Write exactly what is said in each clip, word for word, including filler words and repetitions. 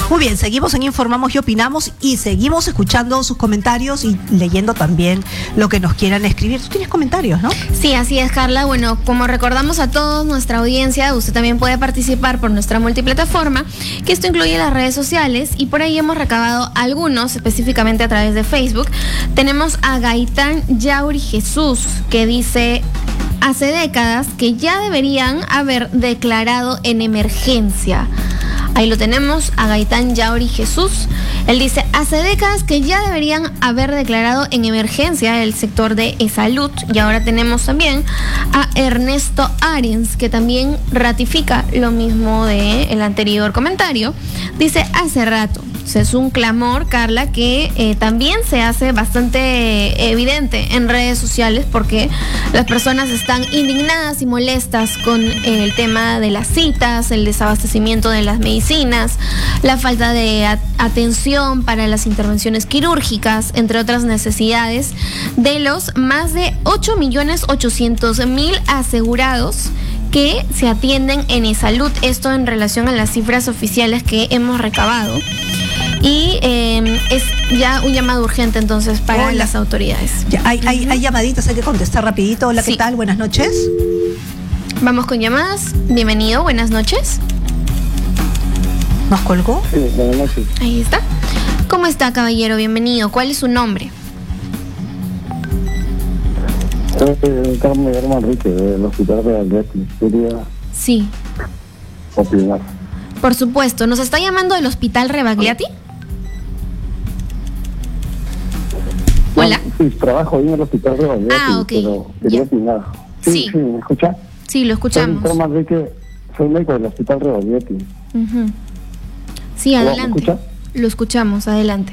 Muy bien, seguimos en Informamos y Opinamos y seguimos escuchando sus comentarios y leyendo también lo que nos quieran escribir. Tú tienes comentarios, ¿no? Sí, así es, Carla. Bueno, como recordamos a todos nuestra audiencia, usted también puede participar por nuestra multiplataforma, que esto incluye las redes sociales, y por ahí hemos recabado algunos, específicamente a través de Facebook. Tenemos a Gaitán Yauri Jesús, que dice: hace décadas que ya deberían haber declarado en emergencia. Ahí lo tenemos, a Gaitán Yauri Jesús. Él dice: hace décadas que ya deberían haber declarado en emergencia el sector de salud. Y ahora tenemos también a Ernesto Arens, que también ratifica lo mismo del anterior comentario. Dice: hace rato. Es un clamor, Carla, que eh, también se hace bastante evidente en redes sociales, porque las personas están indignadas y molestas con eh, el tema de las citas, el desabastecimiento de las medicinas, la falta de at- atención para las intervenciones quirúrgicas, entre otras necesidades, de los más de ocho millones ochocientos mil asegurados que se atienden en eSalud. Esto en relación a las cifras oficiales que hemos recabado. Y eh, es ya un llamado urgente entonces para Hola. las autoridades. Ya, hay, hay, hay llamaditas, hay que contestar rapidito. Hola, ¿qué Sí. tal? Buenas noches. Vamos con llamadas. Bienvenido, buenas noches. ¿Nos colgó? Sí, buenas noches. Ahí está. ¿Cómo está, caballero? Bienvenido. ¿Cuál es su nombre? Eh, Carmen Guillermo Enrique, del Hospital de Alberti. Quería Sí, opinar. por supuesto. ¿Nos está llamando del Hospital Rebagliati? Hola. Sí, trabajo ahí en el Hospital de Alberti, Ah, ok. pero quería Ya. opinar. Sí. Sí, sí, ¿me escucha? Sí, lo Soy escuchamos. Guillermo Enrique, soy médico del Hospital de Alberti. Ujú. Sí, ¿Lo adelante. escucha? Lo escuchamos, adelante.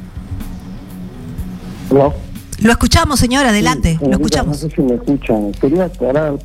¿Aló? Lo escuchamos, señora, adelante. Sí, Lo señorita, escuchamos. No sé si me escuchan. Quería aclarar.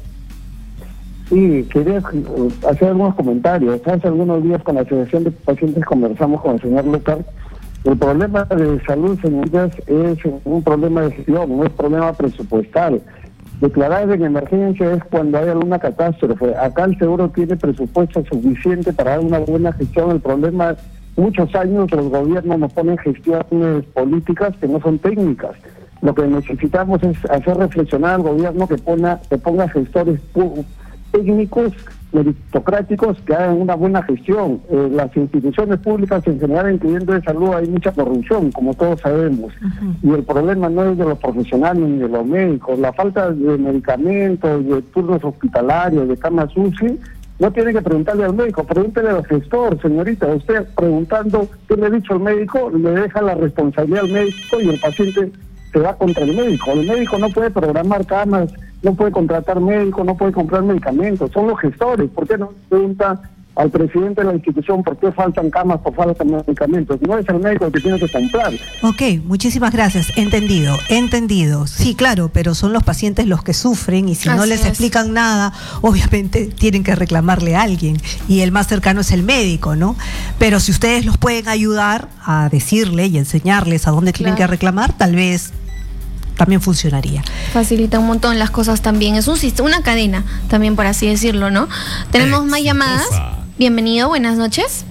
Sí, quería eh, hacer algunos comentarios. Hace algunos días con la Asociación de Pacientes conversamos con el señor Lucar. El problema de salud, señoritas, es un problema de gestión, no es problema presupuestal. Declarar en emergencia es cuando hay alguna catástrofe. Acá el seguro tiene presupuesto suficiente para dar una buena gestión. El problema, muchos años los gobiernos nos ponen gestiones políticas que no son técnicas. Lo que necesitamos es hacer reflexionar al gobierno que ponga, que ponga gestores pu- técnicos, meritocráticos, que hagan una buena gestión. Eh, las instituciones públicas en general, incluyendo de salud, hay mucha corrupción, como todos sabemos. Uh-huh. Y el problema no es de los profesionales ni de los médicos. La falta de medicamentos, de turnos hospitalarios, de camas U C I, no tiene que preguntarle al médico, pregúntele al gestor, señorita. Usted preguntando qué le ha dicho el médico, le deja la responsabilidad al médico y el paciente se va contra el médico. El médico no puede programar camas, no puede contratar médicos, no puede comprar medicamentos. Son los gestores. ¿Por qué no pregunta al presidente de la institución por qué faltan camas, por faltan medicamentos? No es el médico el que tiene que comprar. Ok, muchísimas gracias. Entendido, entendido. Sí, claro, pero son los pacientes los que sufren y si Así no les es. explican nada, obviamente tienen que reclamarle a alguien y el más cercano es el médico, ¿no? Pero si ustedes los pueden ayudar a decirle y enseñarles a dónde tienen Claro. que reclamar, tal vez también funcionaría. Facilita un montón las cosas también. Es un sistema, una cadena también, por así decirlo, ¿no? Tenemos más llamadas. Bienvenido, buenas noches.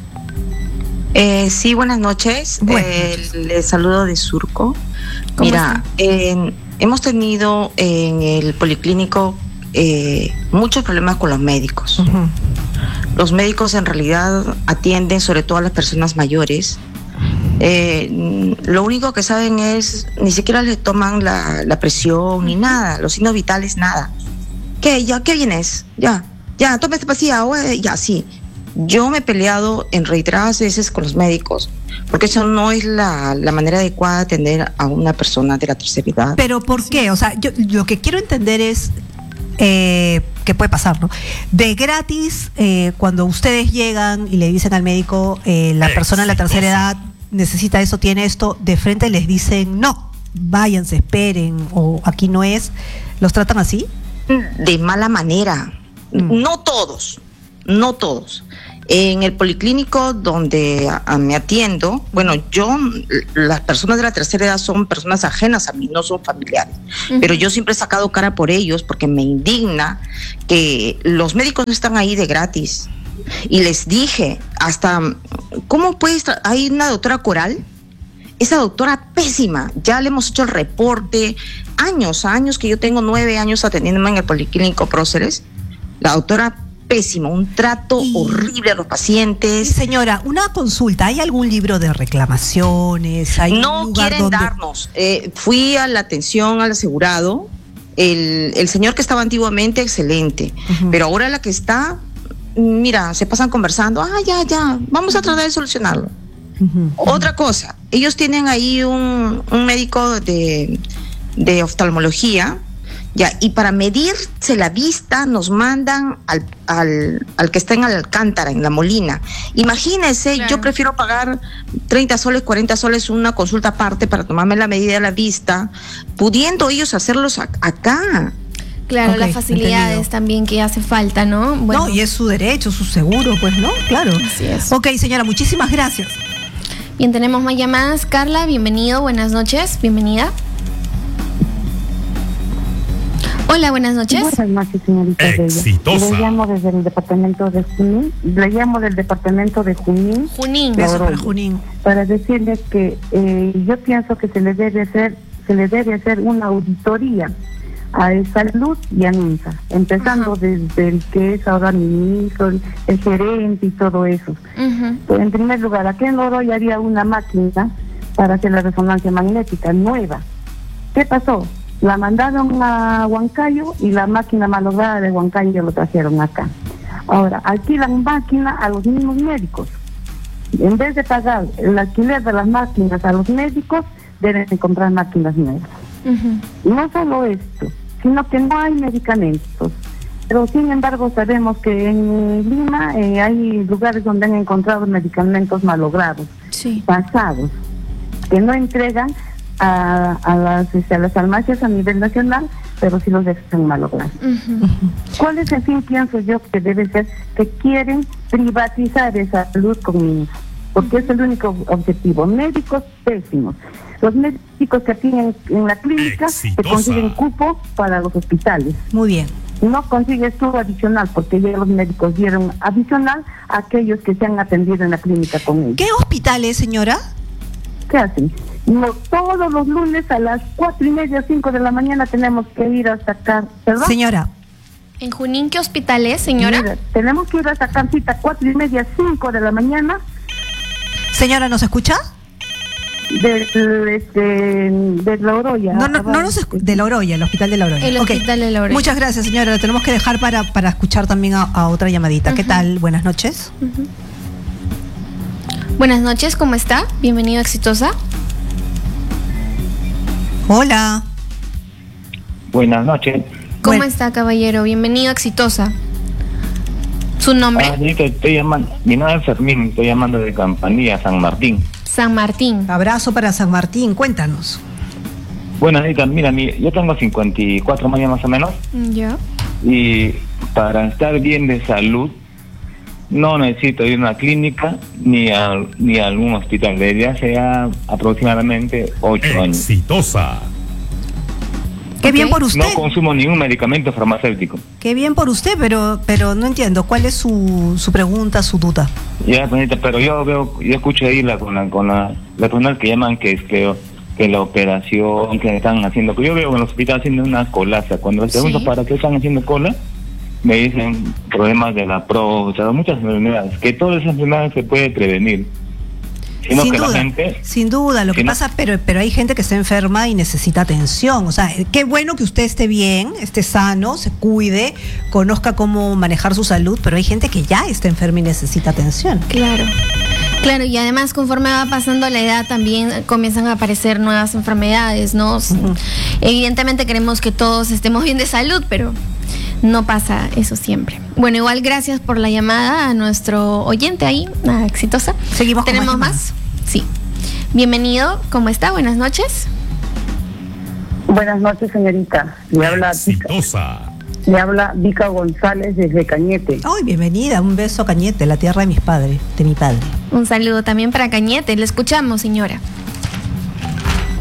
Eh, sí, buenas noches. Buenas Eh, noches. les saludo de Surco. ¿Cómo Mira, eh, hemos tenido en el policlínico eh, muchos problemas con los médicos. Uh-huh. Los médicos en realidad atienden sobre todo a las personas mayores. Eh, lo único que saben es, ni siquiera les toman la, la presión ni nada, los signos vitales, nada. ¿Qué? ¿Ya? ¿Qué vienes? Ya, ya, toma esta pastilla, güey, ya, sí. Yo me he peleado en reiteradas veces con los médicos, porque eso no es la, la manera adecuada de atender a una persona de la tercera edad. Pero ¿por qué? O sea, yo lo que quiero entender es eh, qué puede pasar, ¿no? De gratis, eh, cuando ustedes llegan y le dicen al médico, eh, la persona de la tercera edad necesita eso, tiene esto, de frente les dicen, no, váyanse, esperen, o aquí no es, ¿los tratan así? De mala manera. Mm. No todos, no todos. En el policlínico donde a, a me atiendo, bueno, yo, las personas de la tercera edad son personas ajenas a mí, no son familiares. Uh-huh. Pero yo siempre he sacado cara por ellos porque me indigna que los médicos no están ahí de gratis. Y les dije, hasta, ¿cómo puedes? Tra- Hay una doctora Coral, esa doctora pésima, ya le hemos hecho el reporte, años, años que yo tengo nueve años atendiéndome en el Policlínico Próceres, la doctora pésima, un trato Y- horrible a los Y, pacientes. señora, una consulta, ¿hay algún libro de reclamaciones? ¿Hay un No lugar quieren donde... darnos. Eh, fui a la atención al asegurado, el, el señor que estaba antiguamente, excelente, Ujú. pero ahora la que está, mira, se pasan conversando, ah, ya, ya, vamos a tratar de solucionarlo. Ujú. Otra cosa, ellos tienen ahí un, un médico de, de oftalmología, ya, y para medirse la vista nos mandan al, al, al que está en Alcántara, en La Molina. Imagínense, Claro. yo prefiero pagar treinta soles, cuarenta soles una consulta aparte para tomarme la medida de la vista, pudiendo ellos hacerlos a- acá. Claro, Ok, las facilidades entendido. también que hace falta, ¿no? Bueno, No, y es su derecho, su seguro, pues, ¿no? Claro. Así es. Ok, señora, muchísimas gracias. bien, tenemos más llamadas. Carla, bienvenido, buenas noches, bienvenida. Hola, buenas noches. Buenas noches, señorita Bella. Exitosa. Le llamo desde el departamento de Junín. Le llamo del departamento de Junín Junín. Claro. Besos para Junín. para decirles que eh, yo pienso que se le debe hacer, se le debe hacer una auditoría a Salud y a NINSA, empezando Ajá. desde el que es ahora ministro, el, el gerente y todo eso. Ujú. Pues, en primer lugar, aquí en Oroy había una máquina para hacer la resonancia magnética nueva. ¿Qué pasó? La mandaron a Huancayo y la máquina malograda de Huancayo lo trajeron acá. Ahora, alquilan máquina a los mismos médicos. En vez de pagar el alquiler de las máquinas a los médicos, deben comprar máquinas nuevas. Ujú. Y no solo esto, sino que no hay medicamentos. Pero sin embargo sabemos que en Lima eh, hay lugares donde han encontrado medicamentos malogrados, Sí. pasados, que no entregan a, a, las, este, a las farmacias a nivel nacional, pero sí los dejan malograr. Ujú. ¿Cuál es el fin, pienso yo, que debe ser? Que quieren privatizar esa salud con porque es el único objetivo. Médicos pésimos. Los médicos que tienen en la clínica se Exitosa. consiguen cupo para los hospitales. Muy bien. No consigues tú adicional, porque ya los médicos dieron adicional a aquellos que se han atendido en la clínica con ellos. ¿Qué hospital es, señora? ¿Qué hacen? No, todos los lunes a las cuatro y media, cinco de la mañana tenemos que ir a sacar, ¿verdad? Señora, ¿En Junín qué hospital es, señora? Mira, tenemos que ir a sacar cita cuatro y media, cinco de la mañana señora, ¿nos escucha? de, este, de la Oroya. No, no, no nos escu- de La Oroya, el hospital de La Oroya. El Ok. hospital de La Oroya. Muchas gracias, señora. Lo tenemos que dejar para, para escuchar también a, a otra llamadita. ¿Qué Ujú. tal? Buenas noches. Buenas noches, ¿cómo está? Bienvenido, Exitosa. Hola. Buenas noches. ¿Cómo Bueno. está, caballero? Bienvenido, Exitosa. ¿Su nombre? Ah, señorita, estoy llamando. Mi nombre es Fermín, estoy llamando de Campanilla, San Martín. San Martín. Abrazo para San Martín. Cuéntanos. Bueno, señorita, mira, mi- yo tengo cincuenta y cuatro años más o menos. ¿Yo? Y para estar bien de salud, no necesito ir a una clínica ni a, ni a algún hospital. Desde hace ya aproximadamente ocho años. Exitosa. Qué bien Ok. por usted. No consumo ningún medicamento farmacéutico. Qué bien por usted, pero pero no entiendo. ¿Cuál es su, su pregunta, su duda? Ya, señorita, pero yo veo, yo escucho ahí la, con la, con la, la personal que llaman que es que, que la operación que están haciendo, que yo veo en el hospital haciendo una colaza. Cuando les pregunto Sí. para qué están haciendo cola, me dicen problemas de la próstata, muchas enfermedades, que todas esas enfermedades se puede prevenir. Sino sin que duda, la gente, sin duda. Lo que si no- pasa, pero pero hay gente que está enferma y necesita atención. O sea, qué bueno que usted esté bien, esté sano, se cuide, conozca cómo manejar su salud, pero hay gente que ya está enferma y necesita atención. Claro. Claro, y además conforme va pasando la edad también comienzan a aparecer nuevas enfermedades, ¿no? Ujú. Evidentemente queremos que todos estemos bien de salud, pero no pasa eso siempre. Bueno, igual gracias por la llamada a nuestro oyente ahí, a Exitosa. Seguimos con ¿Tenemos más más? Sí. Bienvenido, ¿cómo está? Buenas noches. Buenas noches, señorita. Le habla Vica, Exitosa. le habla Vica González desde Cañete. Ay, bienvenida, un beso a Cañete, la tierra de mis padres, de mi padre. Un saludo también para Cañete. Le escuchamos, señora.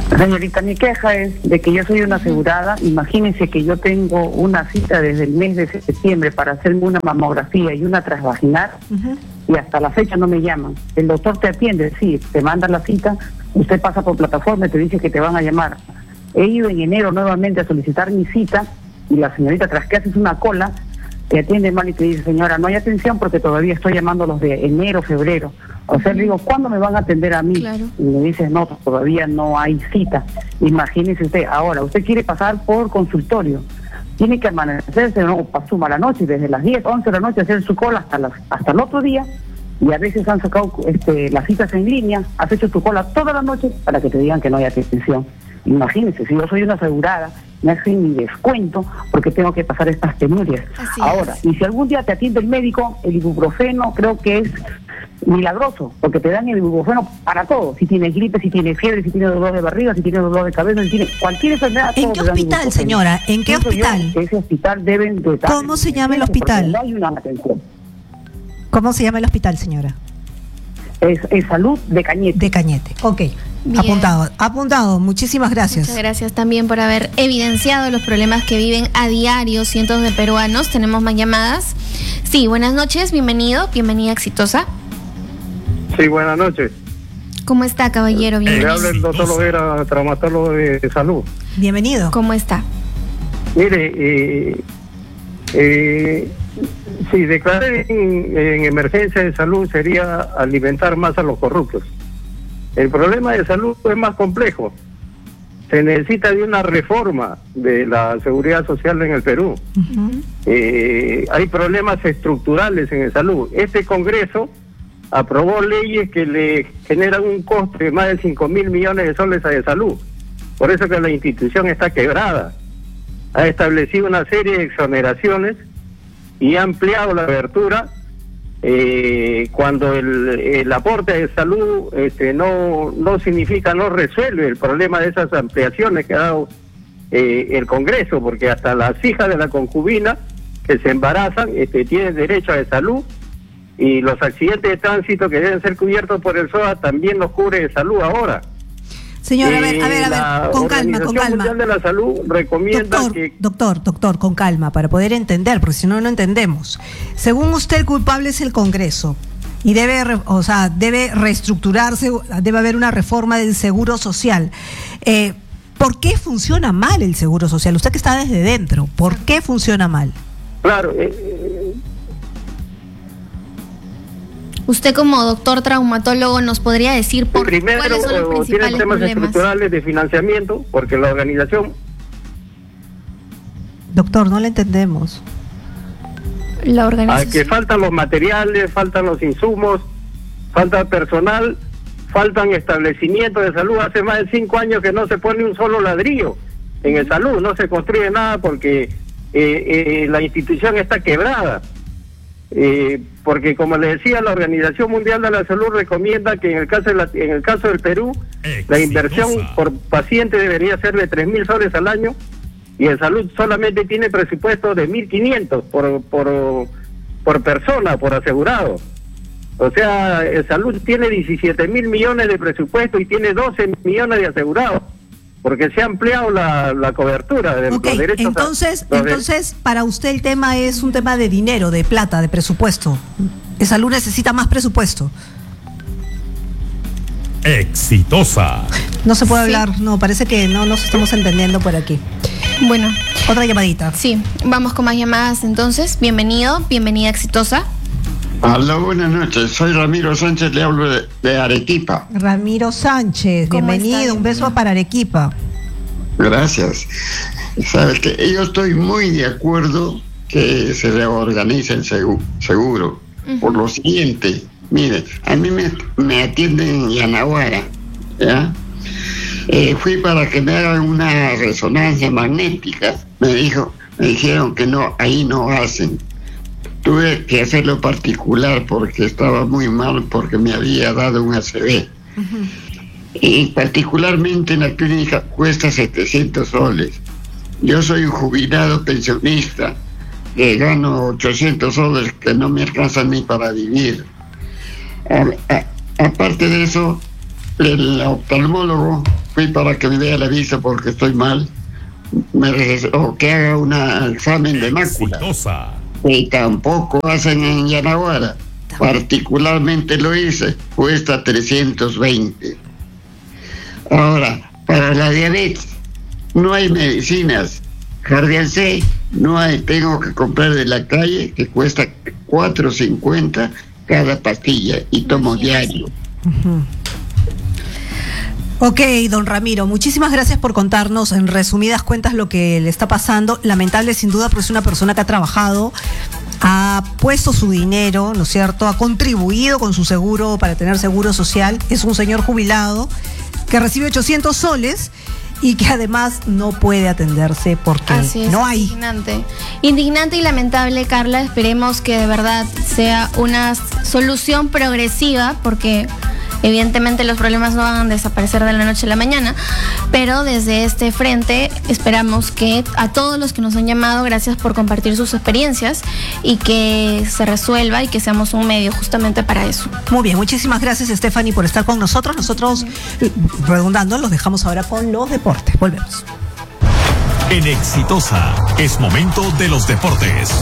Señorita, mi queja es de que yo soy una asegurada. Imagínense que yo tengo una cita desde el mes de septiembre para hacerme una mamografía y una transvaginal, uh-huh. y hasta la fecha no me llaman. El doctor te atiende, sí, te manda la cita, usted pasa por plataforma y te dice que te van a llamar. He ido en enero nuevamente a solicitar mi cita y la señorita, tras que haces una cola, te atiende mal y te dice, señora, no hay atención porque todavía estoy llamando a los de enero, febrero. O sea, le digo, ¿cuándo me van a atender a mí? Claro. Y me dice, no, todavía no hay cita. Imagínese usted, ahora, usted quiere pasar por consultorio. Tiene que amanecerse, no, pasó mala noche, desde las diez, once de la noche, hacer su cola hasta las, hasta el otro día. Y a veces han sacado este, las citas en línea, has hecho tu cola toda la noche para que te digan que no hay atención. Imagínense, si yo soy una asegurada, me hacen mi descuento porque tengo que pasar estas penurias. Así ahora, es. Y si algún día te atiende el médico, el ibuprofeno creo que es milagroso, porque te dan el ibuprofeno para todo. Si tienes gripe, si tienes fiebre, si tienes dolor de barriga, si tienes dolor de cabeza, si tienes cualquier enfermedad. ¿En qué hospital, señora? ¿En qué hospital? Yo, ese hospital deben de estar. ¿Cómo se llama el hospital? No hay una atención. ¿Cómo se llama el hospital, señora? Es, es Salud de Cañete. De Cañete, ok. Bien. Apuntado, apuntado. Muchísimas gracias. Muchas gracias también por haber evidenciado los problemas que viven a diario cientos de peruanos. Tenemos más llamadas. Sí, buenas noches, bienvenido, bienvenida exitosa. Sí, buenas noches. ¿Cómo está, caballero? Bienvenido. Le habla el doctor Lovera, traumatólogo de salud. Bienvenido. ¿Cómo está? Mire, eh, eh, si declarar en, en emergencia de salud sería alimentar más a los corruptos. El problema de salud es más complejo. Se necesita de una reforma de la seguridad social en el Perú. Uh-huh. Eh, hay problemas estructurales en el salud. Este Congreso aprobó leyes que le generan un coste de más de cinco mil millones de soles a de salud. Por eso que la institución está quebrada. Ha establecido una serie de exoneraciones y ha ampliado la abertura eh, cuando el, el aporte de salud este, no, no significa, no resuelve el problema de esas ampliaciones que ha dado eh, el Congreso, porque hasta las hijas de la concubina que se embarazan este, tienen derecho a de salud, y los accidentes de tránsito que deben ser cubiertos por el S O A también los cubre de salud ahora. Señora, a ver, a ver, a ver, con calma, con calma. La Organización Mundial de la Salud recomienda doctor, que... Doctor, doctor, con calma, para poder entender, porque si no, no entendemos. Según usted, el culpable es el Congreso, y debe, o sea, debe reestructurarse, debe haber una reforma del Seguro Social. Eh, ¿Por qué funciona mal el Seguro Social? Usted que está desde dentro, ¿por qué funciona mal? Claro, eh, Usted como doctor traumatólogo nos podría decir por primero, cuáles son los principales tiene temas problemas estructurales de financiamiento, porque la organización... Doctor, no le entendemos. La organización... A que faltan los materiales, faltan los insumos, falta personal, faltan establecimientos de salud. Hace más de cinco años que no se pone un solo ladrillo en el salud, no se construye nada porque eh, eh, la institución está quebrada. Eh, porque como le decía, la Organización Mundial de la Salud recomienda que en el caso de la, en el caso del Perú Exitosa. La inversión por paciente debería ser de tres mil soles al año, y el salud solamente tiene presupuesto de mil quinientos por, por, por persona, por asegurado. O sea, el salud tiene diecisiete mil millones de presupuesto y tiene doce millones de asegurados, porque se ha ampliado la, la cobertura de okay, los derechos. Entonces, a, los entonces de... para usted el tema es un tema de dinero, de plata, de presupuesto. El salud necesita más presupuesto. Exitosa. No se puede sí. hablar, no, parece que no nos estamos entendiendo por aquí. Bueno. Otra llamadita. Sí, vamos con más llamadas entonces. Bienvenido, bienvenida Exitosa. Hola, buenas noches. Soy Ramiro Sánchez, le hablo de, de Arequipa. Ramiro Sánchez, bienvenido. Un beso para Arequipa. Gracias. Sabes que yo estoy muy de acuerdo que se reorganice el seguro, seguro. Uh-huh. Por lo siguiente, mire, a mí me, me atienden en Yanaguara, ¿ya? Eh, fui para que me hagan una resonancia magnética. Me dijo, me dijeron que no, ahí no hacen. Tuve que hacerlo particular porque estaba muy mal, porque me había dado un A C V. Uh-huh. Y particularmente en la clínica cuesta setecientos soles. Yo soy un jubilado pensionista que gano ochocientos soles que no me alcanzan ni para vivir. A, a, aparte de eso, el oftalmólogo fui para que me vea la vista porque estoy mal, me regresé, o que haga un examen de mácula. Exitosa. Y tampoco hacen en Yanaguara. Particularmente lo hice, cuesta trescientos veinte. Ahora, para la diabetes, no hay medicinas. Cardian C, no hay, tengo que comprar de la calle, que cuesta cuatro cincuenta cada pastilla y tomo diario. Uh-huh. Ok, don Ramiro, muchísimas gracias por contarnos en resumidas cuentas lo que le está pasando. Lamentable sin duda, pero es una persona que ha trabajado, ha puesto su dinero, ¿no es cierto?, ha contribuido con su seguro para tener seguro social. Es un señor jubilado que recibe ochocientos soles y que además no puede atenderse porque Así es, no hay. Indignante. Indignante y lamentable, Carla. Esperemos que de verdad sea una solución progresiva, porque evidentemente los problemas no van a desaparecer de la noche a la mañana, pero desde este frente esperamos que a todos los que nos han llamado, gracias por compartir sus experiencias, y que se resuelva y que seamos un medio justamente para eso. Muy bien, muchísimas gracias, Stephanie, por estar con nosotros. Nosotros, redundando, los dejamos ahora con los deportes. Volvemos. En Exitosa es momento de los deportes.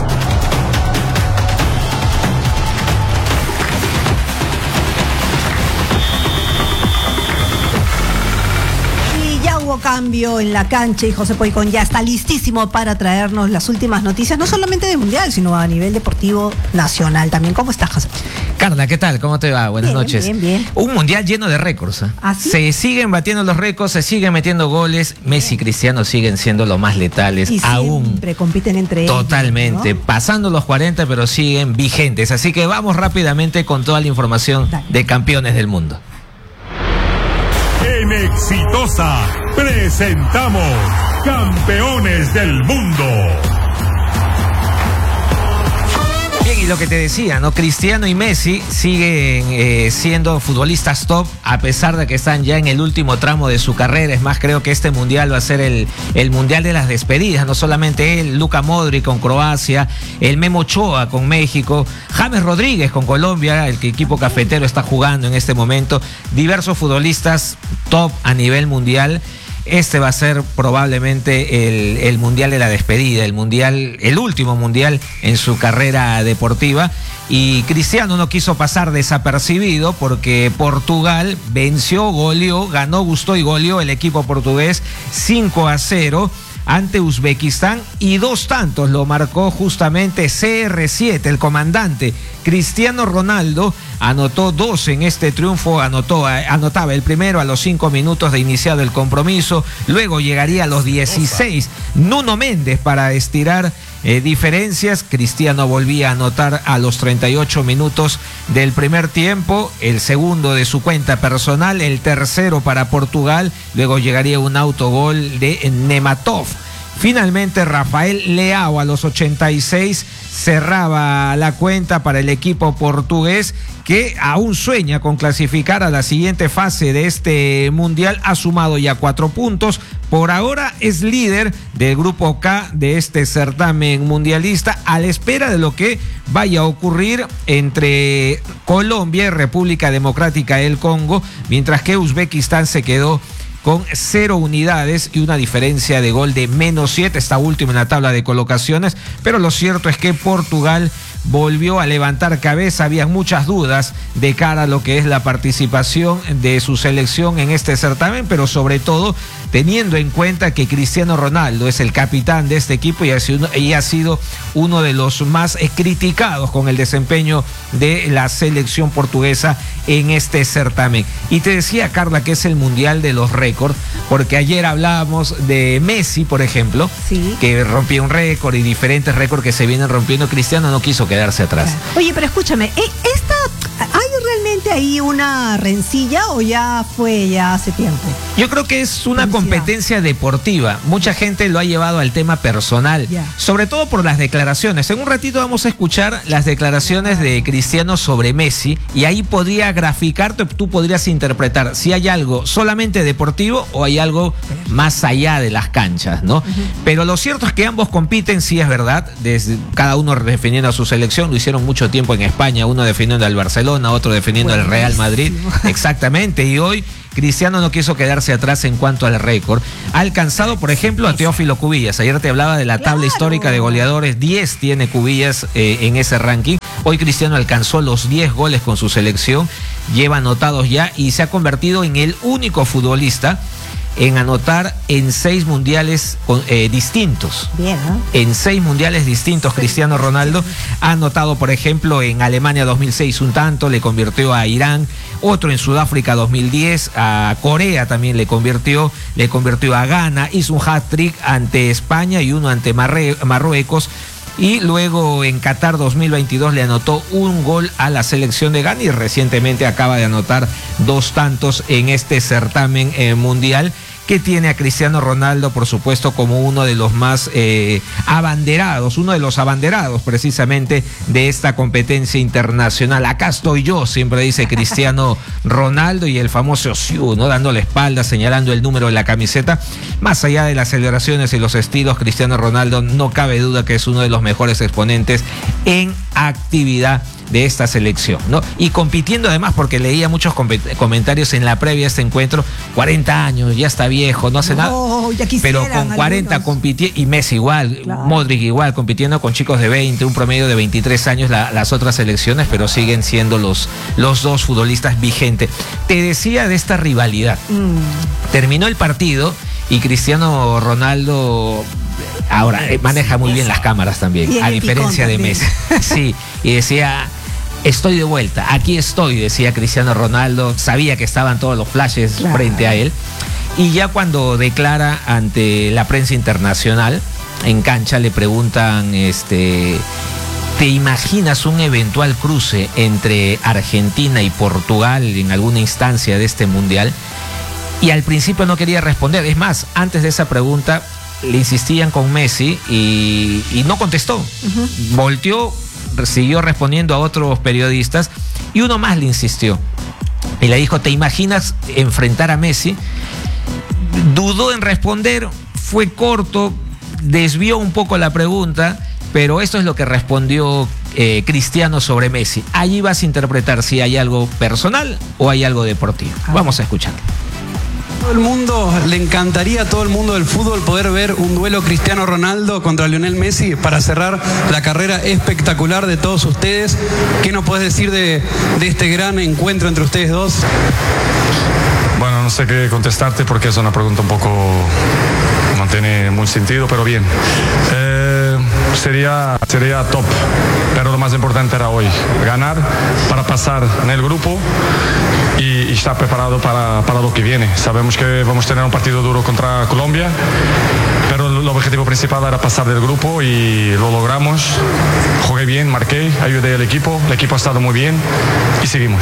Hubo cambio en la cancha y José Poicón ya está listísimo para traernos las últimas noticias, no solamente del Mundial, sino a nivel deportivo nacional también. ¿Cómo estás, José? Carla, ¿qué tal? ¿Cómo te va? Buenas bien, noches. Bien, bien. Un Mundial lleno de récords. ¿eh? ¿Ah, sí? Se siguen batiendo los récords, se siguen metiendo goles. Messi y Cristiano siguen siendo los más letales. Y aún siempre compiten entre ellos. Totalmente, ¿no? Pasando los cuarenta, pero siguen vigentes. Así que vamos rápidamente con toda la información Dale. de campeones del mundo. En Exitosa presentamos Campeones del Mundo. Bien, y lo que te decía, ¿no? Cristiano y Messi siguen eh, siendo futbolistas top, a pesar de que están ya en el último tramo de su carrera. Es más, creo que este mundial va a ser el, el mundial de las despedidas. No solamente él, Luka Modric con Croacia, el Memo Ochoa con México, James Rodríguez con Colombia, el que equipo cafetero está jugando en este momento. Diversos futbolistas top a nivel mundial. Este va a ser probablemente el, el mundial de la despedida, el mundial, el último mundial en su carrera deportiva. Y Cristiano no quiso pasar desapercibido porque Portugal venció, goleó, ganó, gustó y goleó el equipo portugués cinco a cero ante Uzbekistán, y dos tantos lo marcó justamente C R siete, el comandante Cristiano Ronaldo. Anotó dos en este triunfo, anotó, anotaba el primero a los cinco minutos de iniciado el compromiso, luego llegaría a los dieciséis Nuno Méndez para estirar eh, diferencias. Cristiano volvía a anotar a los treinta y ocho minutos del primer tiempo, el segundo de su cuenta personal, el tercero para Portugal, luego llegaría un autogol de Nematov. Finalmente Rafael Leao a los ochenta y seis cerraba la cuenta para el equipo portugués, que aún sueña con clasificar a la siguiente fase de este mundial. Ha sumado ya cuatro puntos. Por ahora es líder del grupo K de este certamen mundialista, a la espera de lo que vaya a ocurrir entre Colombia y República Democrática del Congo, mientras que Uzbekistán se quedó con cero unidades y una diferencia de gol de menos siete, está último en la tabla de colocaciones. Pero lo cierto es que Portugal volvió a levantar cabeza. Había muchas dudas de cara a lo que es la participación de su selección en este certamen, pero sobre todo teniendo en cuenta que Cristiano Ronaldo es el capitán de este equipo y ha sido, y ha sido uno de los más criticados con el desempeño de la selección portuguesa en este certamen. Y te decía, Carla, que es el mundial de los récords, porque ayer hablábamos de Messi, por ejemplo, sí, que rompía un récord y diferentes récords que se vienen rompiendo. Cristiano no quiso quedarse atrás. Oye, pero escúchame, ¿esta, ¿hay realmente ahí una rencilla o ya fue ya hace tiempo? Yo creo que es una competencia deportiva. Mucha gente lo ha llevado al tema personal, yeah, sobre todo por las declaraciones. En un ratito vamos a escuchar las declaraciones de Cristiano sobre Messi, y ahí podría graficar, tú podrías interpretar si hay algo solamente deportivo o hay algo más allá de las canchas, ¿no? Uh-huh. Pero lo cierto es que ambos compiten, sí es verdad, desde cada uno defendiendo a su selección. Lo hicieron mucho tiempo en España, uno defendiendo al Barcelona, otro defendiendo al Real Madrid. Exactamente, y hoy Cristiano no quiso quedarse atrás en cuanto al récord. Ha alcanzado, por ejemplo, a Teófilo Cubillas. Ayer te hablaba de la tabla claro. histórica de goleadores. diez tiene Cubillas eh, en ese ranking. Hoy Cristiano alcanzó los diez goles con su selección. Lleva anotados ya y se ha convertido en el único futbolista en anotar en seis mundiales eh, distintos. Bien, ¿no? En seis mundiales distintos, Cristiano Ronaldo ha anotado, por ejemplo, en Alemania dos mil seis un tanto, le convirtió a Irán, otro en Sudáfrica dos mil diez, a Corea también le convirtió, le convirtió a Ghana, hizo un hat-trick ante España y uno ante Marre- Marruecos. Y luego en Qatar dos mil veintidós le anotó un gol a la selección de Ghana y recientemente acaba de anotar dos tantos en este certamen eh, mundial, que tiene a Cristiano Ronaldo, por supuesto, como uno de los más eh, abanderados, uno de los abanderados precisamente de esta competencia internacional. Acá estoy yo, siempre dice Cristiano Ronaldo, y el famoso Siu, ¿no? Dando la espalda, señalando el número de la camiseta. Más allá de las celebraciones y los estilos, Cristiano Ronaldo no cabe duda que es uno de los mejores exponentes en actividad de esta selección, ¿no? Y compitiendo además, porque leía muchos comentarios en la previa de este encuentro, cuarenta años, ya está viejo, no hace no, nada, ya pero con cuarenta compitiendo, y Messi igual, claro. Modric igual, compitiendo con chicos de veinte, un promedio de veintitrés años la, las otras selecciones, pero siguen siendo los, los dos futbolistas vigentes. Te decía de esta rivalidad. Mm. Terminó el partido y Cristiano Ronaldo ahora eh, maneja muy bien las cámaras también, a diferencia de Messi. Sí, y decía, estoy de vuelta, aquí estoy, decía Cristiano Ronaldo. Sabía que estaban todos los flashes claro. frente a él. Y ya cuando declara ante la prensa internacional, en cancha le preguntan, este, ¿te imaginas un eventual cruce entre Argentina y Portugal en alguna instancia de este mundial? Y al principio no quería responder. Es más, antes de esa pregunta le insistían con Messi y, y no contestó. Uh-huh. Volteó, siguió respondiendo a otros periodistas y uno más le insistió. Y le dijo, ¿te imaginas enfrentar a Messi? Dudó en responder, fue corto, desvió un poco la pregunta, pero esto es lo que respondió eh, Cristiano sobre Messi. Allí vas a interpretar si hay algo personal o hay algo deportivo. Vamos a escucharlo. Todo el mundo, le encantaría a todo el mundo del fútbol poder ver un duelo Cristiano Ronaldo contra Lionel Messi para cerrar la carrera espectacular de todos ustedes. ¿Qué nos puedes decir de, de este gran encuentro entre ustedes dos? Bueno, no sé qué contestarte porque es una pregunta un poco, no tiene mucho sentido, pero bien. Eh, sería, sería top, pero lo más importante era hoy, ganar para pasar en el grupo y, y estar preparado para, para lo que viene. Sabemos que vamos a tener un partido duro contra Colombia, pero el objetivo principal era pasar del grupo y lo logramos. Jugué bien, marqué, ayudé al equipo, el equipo ha estado muy bien y seguimos.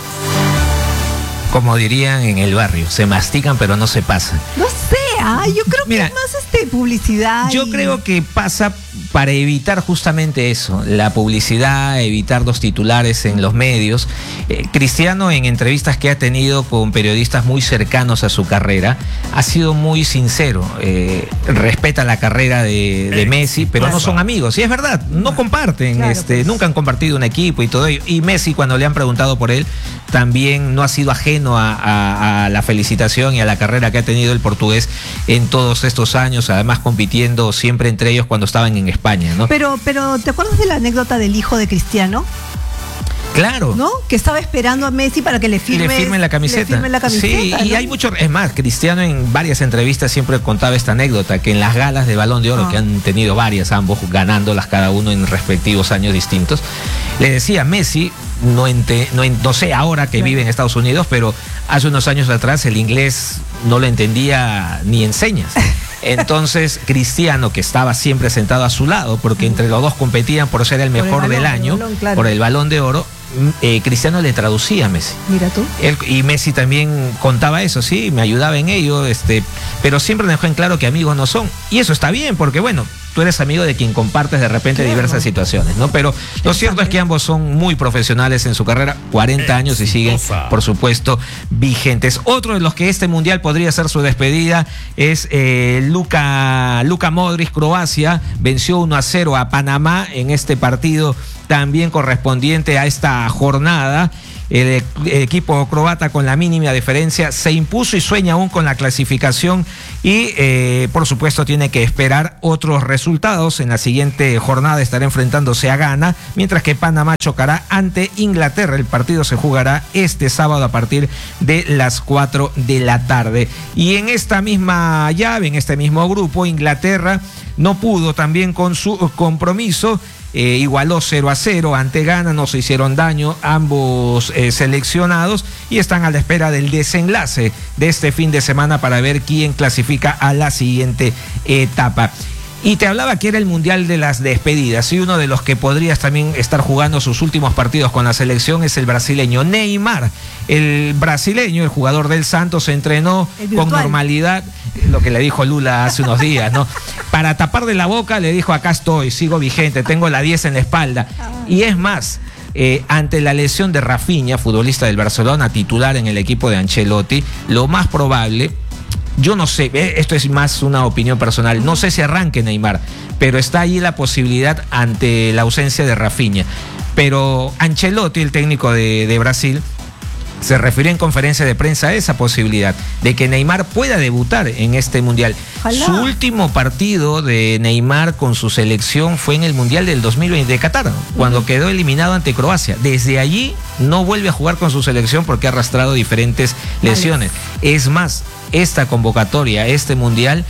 Como dirían en el barrio, se mastican pero no se pasan. No sé, ah, yo creo Mira, que es más este, publicidad. Yo y... creo que pasa para evitar justamente eso, la publicidad, evitar los titulares en los medios. Eh, Cristiano, en entrevistas que ha tenido con periodistas muy cercanos a su carrera, ha sido muy sincero. Eh, respeta la carrera de, de Messi, pero no son amigos. Y es verdad, no comparten, claro, este, pues. nunca han compartido un equipo y todo ello. Y Messi, cuando le han preguntado por él, también no ha sido ajeno a, a, a la felicitación y a la carrera que ha tenido el portugués en todos estos años, además compitiendo siempre entre ellos cuando estaban en España, ¿no? Pero, pero ¿te acuerdas de la anécdota del hijo de Cristiano? Claro. ¿No? Que estaba esperando a Messi para que le firme, le firme la camiseta. Le firme la camiseta, sí, ¿no? Y hay mucho, es más, Cristiano en varias entrevistas siempre contaba esta anécdota, que en las galas de Balón de Oro, ah. que han tenido varias, ambos ganándolas cada uno en respectivos años distintos, le decía Messi, no, ente, no, no sé ahora que sí. vive en Estados Unidos, pero hace unos años atrás el inglés no lo entendía ni en señas. Entonces Cristiano, que estaba siempre sentado a su lado, porque entre los dos competían por ser el mejor el balón, del año, el balón, claro. por el Balón de Oro, eh, Cristiano le traducía a Messi. Mira tú. Él, y Messi también contaba eso, sí, me ayudaba en ello, este, pero siempre dejó en claro que amigos no son. Y eso está bien, porque bueno, tú eres amigo de quien compartes de repente claro. diversas situaciones, ¿no? Pero lo cierto es que ambos son muy profesionales en su carrera, cuarenta años y siguen, por supuesto, vigentes. Otro de los que este mundial podría ser su despedida es eh, Luka, Luka Modric. Croacia venció uno a cero a Panamá en este partido también correspondiente a esta jornada. El, el equipo croata, con la mínima diferencia, se impuso y sueña aún con la clasificación y eh, por supuesto tiene que esperar otros resultados. En la siguiente jornada estará enfrentándose a Ghana, mientras que Panamá chocará ante Inglaterra. El partido se jugará este sábado a partir de las cuatro de la tarde. Y en esta misma llave, en este mismo grupo, Inglaterra no pudo también con su compromiso. Eh, igualó cero a cero ante Ghana, no se hicieron daño ambos eh, seleccionados y están a la espera del desenlace de este fin de semana para ver quién clasifica a la siguiente etapa. Y te hablaba que era el Mundial de las despedidas, y uno de los que podrías también estar jugando sus últimos partidos con la selección es el brasileño Neymar. El brasileño, el jugador del Santos, se entrenó con normalidad, lo que le dijo Lula hace unos días, ¿no? Para tapar de la boca le dijo: acá estoy, sigo vigente, tengo la diez en la espalda. Y es más, eh, ante la lesión de Rafinha, futbolista del Barcelona, titular en el equipo de Ancelotti, lo más probable... Yo no sé, esto es más una opinión personal, no sé si arranque Neymar, pero está allí la posibilidad ante la ausencia de Rafinha. Pero Ancelotti, el técnico de, de Brasil, se refirió en conferencia de prensa a esa posibilidad de que Neymar pueda debutar en este Mundial. Ojalá. Su último partido de Neymar con su selección fue en el Mundial del dos mil veinte de Qatar, cuando uh-huh. quedó eliminado ante Croacia. Desde allí no vuelve a jugar con su selección porque ha arrastrado diferentes lesiones. Vale. Es más, esta convocatoria, este Mundial,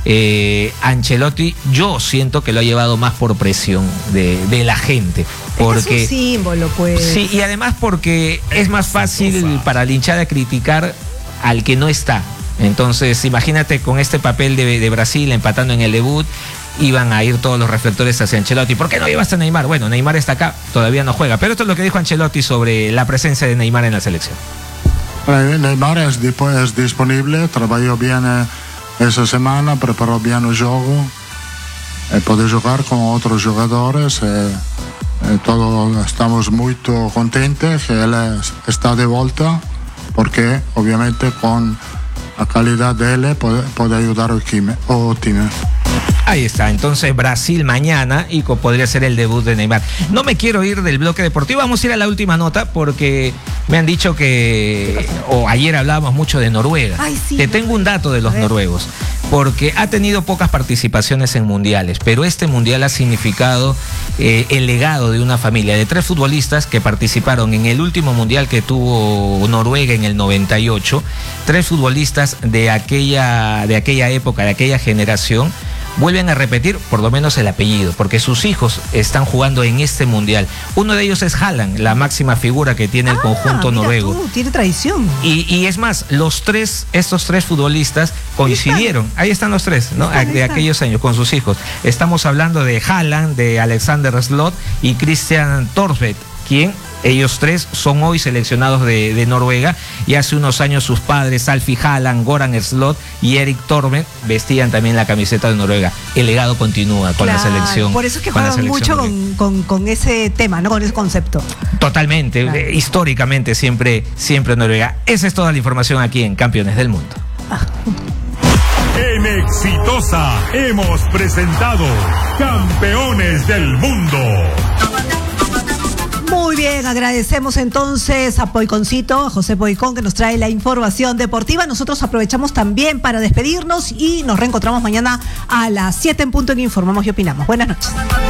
eh, Ancelotti, yo siento que lo ha llevado más por presión de, de la gente. Porque, es un símbolo, pues. Sí, y además porque es más fácil para la hinchada criticar al que no está. Entonces, imagínate con este papel de, de Brasil empatando en el debut, iban a ir todos los reflectores hacia Ancelotti. ¿Por qué no llevaste a Neymar? Bueno, Neymar está acá, todavía no juega. Pero esto es lo que dijo Ancelotti sobre la presencia de Neymar en la selección. Neymar es, es disponible, trabajó bien eh, esa semana, preparó bien el juego, eh, puede jugar con otros jugadores. Eh, eh, todos estamos muy contentos que él es, está de vuelta, porque obviamente con la calidad de él puede, puede ayudar al team. Ahí está, entonces Brasil mañana y podría ser el debut de Neymar. No me quiero ir del bloque deportivo, vamos a ir a la última nota porque me han dicho que, o ayer hablábamos mucho de Noruega. Ay, sí. Te tengo un dato de los noruegos, porque ha tenido pocas participaciones en mundiales, pero este mundial ha significado eh, el legado de una familia de tres futbolistas que participaron en el último mundial que tuvo Noruega en el noventa y ocho, tres futbolistas de aquella, de aquella época, de aquella generación, vuelven a repetir por lo menos el apellido, porque sus hijos están jugando en este mundial. Uno de ellos es Haaland, la máxima figura que tiene ah, el conjunto noruego. Tú, tiene tradición. Y, y es más, los tres, estos tres futbolistas coincidieron. Ahí están los tres, ¿no? Están, de están. aquellos años, con sus hijos. Estamos hablando de Haaland, de Alexander Slot y Christian Thorstvedt, quien ellos tres son hoy seleccionados de, de Noruega, y hace unos años sus padres, Alfie Haaland, Goran Slot y Erik Thorstvedt, vestían también la camiseta de Noruega. El legado continúa con claro, la selección. Por eso es que juegan mucho con, con, con ese tema, ¿no? Con ese concepto. Totalmente, claro. eh, históricamente siempre, siempre Noruega. Esa es toda la información aquí en Campeones del Mundo. Ah. En Exitosa hemos presentado Campeones del Mundo. Muy bien, agradecemos entonces a Poiconcito, a José Poicón, que nos trae la información deportiva. Nosotros aprovechamos también para despedirnos y nos reencontramos mañana a las siete en punto en Informamos y Opinamos. Buenas noches.